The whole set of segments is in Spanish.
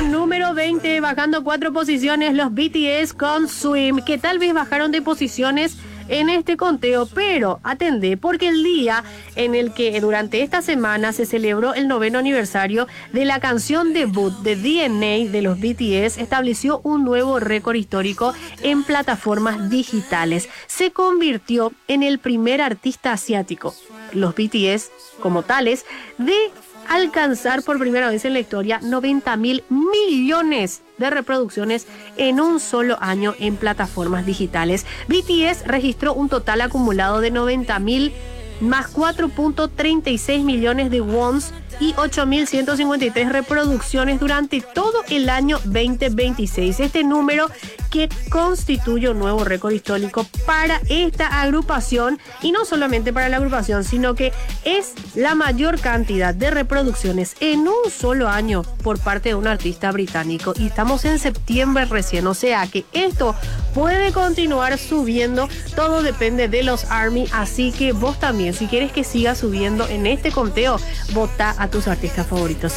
número 20, bajando 4 posiciones los BTS con Swim, que tal vez bajaron de posiciones en este conteo, pero atendé porque el día en el que durante esta semana se celebró el 9º aniversario de la canción debut de DNA de los BTS, estableció un nuevo récord histórico en plataformas digitales. Se convirtió en el primer artista asiático, los BTS como tales, de alcanzar por primera vez en la historia 90.000 millones de reproducciones en un solo año en plataformas digitales. BTS registró un total acumulado de 90.000 más 4.36 millones de wons y 8.153 reproducciones durante todo el año 2026. Este número que constituye un nuevo récord histórico para esta agrupación, y no solamente para la agrupación, sino que es la mayor cantidad de reproducciones en un solo año por parte de un artista británico, y estamos en septiembre recién, o sea que esto puede continuar subiendo, todo depende de los ARMY, así que vos también, si quieres que siga subiendo en este conteo, vota a tus artistas favoritos.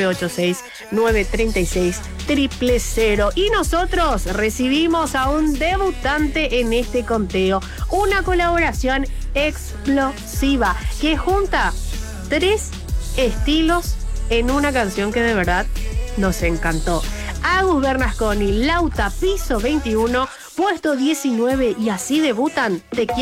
0986-936-000. Y nosotros recibimos a un debutante en este conteo, una colaboración explosiva que junta 3 estilos en una canción que de verdad nos encantó. Agus Bernasconi, Lauta, Piso 21, puesto 19, y así debutan Te Quiero.